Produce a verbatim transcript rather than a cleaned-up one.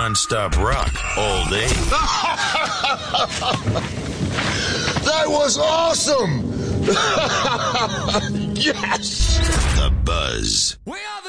non-stop rock all day. That was awesome! Yes! The Buzz. We are the